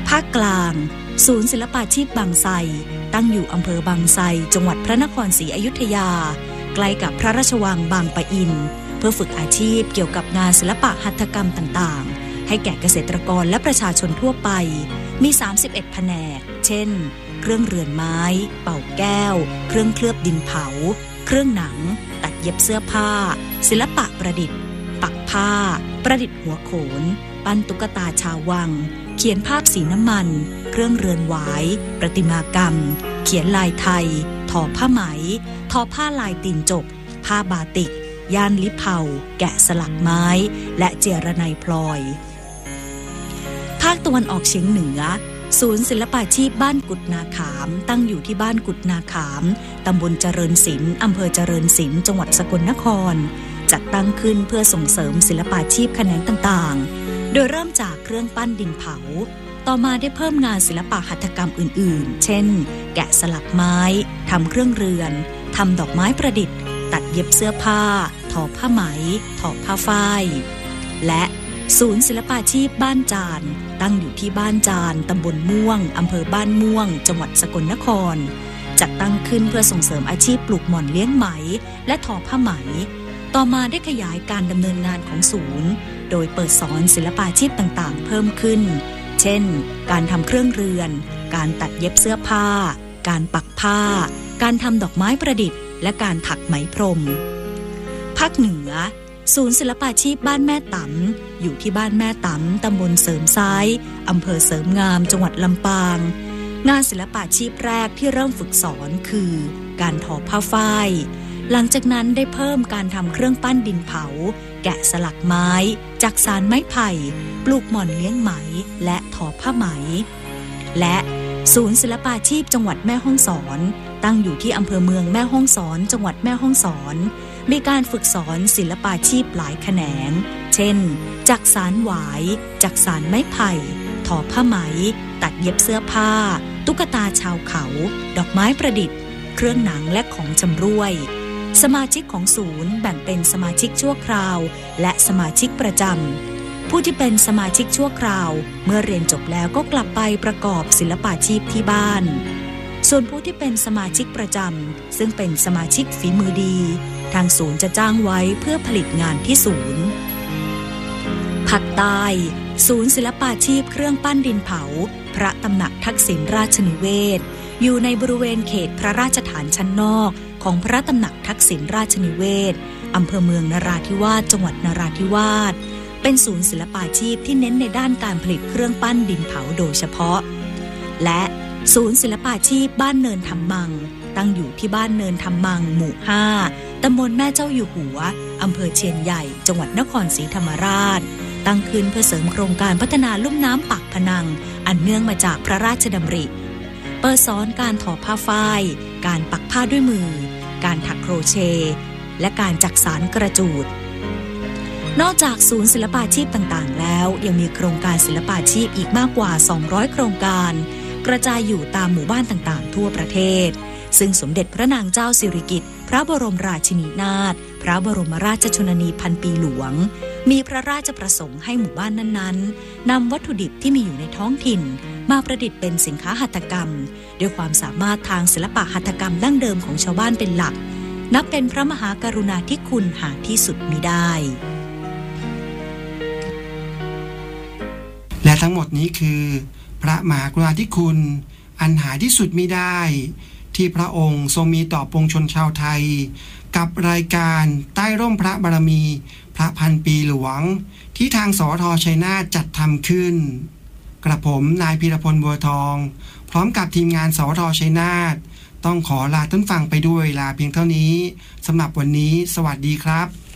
ภาคกลางศูนย์ศิลปาชีพบางไทรตั้งอยู่อำเภอบางไทรจังหวัดพระนครศรีอยุธยาใกล้กับพระราชวังบางปะอินเพื่อฝึกอาชีพเกี่ยวกับงานศิลปะหัตถกรรมต่างๆให้แก่เกษตรกรและประชาชนทั่วไปมี31แผนกเช่นเครื่องเรือนไม้เป่าแก้วเครื่องเคลือบดินเผาเครื่องหนังตัดเย็บเสื้อผ้าศิลปะประดิษฐ์ปักผ้าประดิษฐ์หัวโขนปั้นตุ๊กตาชาววังเขียนภาพสีน้ำมันเครื่องเรือนหวายประติมากรรมเขียนลายไทยทอผ้าไหมทอผ้าลายตีนจกผ้าบาติกย่านลิเผาแกะสลักไม้และเจรไนพลอยภาคตะวันออกเฉียงเหนือศูนย์ศิลปาชีพบ้านกุดนาขามตั้งอยู่ที่บ้านกุดนาขามตำบลเจริญศิลป์อำเภอเจริญศิลป์จังหวัดสกลนครจัดตั้งขึ้นเพื่อส่งเสริมศิลปาชีพแขนงต่างๆโดยเริ่มจากเครื่องปั้นดินเผาต่อมาได้เพิ่มงานศิลปะหัตถกรรมอื่นๆเช่นแกะสลักไม้ทำเครื่องเรือนทำดอกไม้ประดิษฐ์ตัดเย็บเสื้อผ้าทอผ้าไหมทอผ้าฝ้ายและศูนย์ศิลปาชีพบ้านจานตั้งอยู่ที่บ้านจานตำบลม่วงอำเภอบ้านม่วงจังหวัดสกลนครจัดตั้งขึ้นเพื่อส่งเสริมอาชีพปลูกหม่อนเลี้ยงไหมและทอผ้าไหมต่อมาได้ขยายการดำเนินงานของศูนย์โดยเปิดสอนศิลปาชีพต่างๆเพิ่มขึ้นเช่นการทำเครื่องเรือนการตัดเย็บเสื้อผ้าการปักผ้าการทำดอกไม้ประดิษฐ์และการถักไหมพรมภาคเหนือศูนย์ศิลปาชีพบ้านแม่ต๋ำอยู่ที่บ้านแม่ต๋ำตำบลเสริมซ้ายอำเภอเสริมงามจังหวัดลำปางงานศิลปาชีพแรกที่เริ่มฝึกสอนคือการทอผ้าฝ้ายหลังจากนั้นได้เพิ่มการทำเครื่องปั้นดินเผาแกะสลักไม้จักสานไม้ไผ่ปลูกหม่อนเลี้ยงไหมและทอผ้าไหมและศูนย์ศิลปาชีพจังหวัดแม่ฮ่องสอนตั้งอยู่ที่อำเภอเมืองแม่ฮ่องสอนจังหวัดแม่ฮ่องสอนมีการฝึกสอนศิลปาชีพหลายแขนงเช่นจักสานหวายจักสานไม้ไผ่ทอผ้าไหมตัดเย็บเสื้อผ้าตุ๊กตาชาวเขาดอกไม้ประดิษฐ์เครื่องหนังและของชำร่วยสมาชิกของศูนย์แบ่งเป็นสมาชิกชั่วคราวและสมาชิกประจำผู้ที่เป็นสมาชิกชั่วคราวเมื่อเรียนจบแล้วก็กลับไปประกอบศิลปาชีพที่บ้านส่วนผู้ที่เป็นสมาชิกประจำซึ่งเป็นสมาชิกฝีมือดีทางศูนย์จะจ้างไว้เพื่อผลิตงานที่ศูนย์ภาคใต้ศูนย์ศิลปาชีพเครื่องปั้นดินเผาพระตำหนักทักษิณราชนิเวศอยู่ในบริเวณเขตพระราชฐานชั้นนอกของพระตำหนักทักษิณราชนิเวศอำเภอเมืองนราธิวาสจังหวัดนราธิวาสเป็นศูนย์ศิลปาชีพที่เน้นในด้านการผลิตเครื่องปั้นดินเผาโดยเฉพาะและศูนย์ศิลปาชีพบ้านเนินธรรมังตั้งอยู่ที่บ้านเนินธรรมังหมู่ 5 ตำบลแม่เจ้าอยู่หัวอำเภอเชียนใหญ่จังหวัดนครศรีธรรมราชตั้งขึ้นเพื่อเสริมโครงการพัฒนาลุ่มน้ำปากพนังอันเนื่องมาจากพระราชดำริเปิดสอนการทอผ้าฝ้ายการปักผ้าด้วยมือการถักโครเชต์และการจักสานกระจูดนอกจากศูนย์ศิลปาชีพต่างๆแล้วยังมีโครงการศิลปาชีพอีกมากกว่า200โครงการกระจายอยู่ตามหมู่บ้านต่างๆทั่วประเทศซึ่งสมเด็จพระนางเจ้าสิริกิติ์พระบรมราชินีนาถพระบรมราชชนนีพันปีหลวงมีพระราชประสงค์ให้หมู่บ้านนั้นๆนำวัตถุดิบที่มีอยู่ในท้องถิ่นมาประดิษฐ์เป็นสินค้าหัตถกรรมด้วยความสามารถทางศิลปะหัตถกรรมดั้งเดิมของชาวบ้านเป็นหลักนับเป็นพระมหากรุณาธิคุณหาที่สุดมิได้และทั้งหมดนี้คือพระมหากรุณาธิคุณอันหาที่สุดมิได้ที่พระองค์ทรงมีต่อปวงชนชาวไทยกับรายการใต้ร่มพระบารมีพระพันปีหลวงที่ทางสทชัยนาทจัดทำขึ้นกระผมนายพีรพลบัวทองพร้อมกับทีมงานสทชัยนาทต้องขอลาท่านฟังไปด้วยลาเพียงเท่านี้สำหรับวันนี้สวัสดีครับ